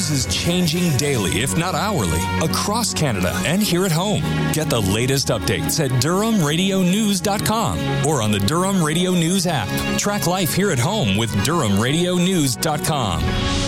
news is changing daily, if not hourly, across Canada and here at home. Get the latest updates at DurhamRadioNews.com or on the Durham Radio News app. Track life here at home with DurhamRadioNews.com.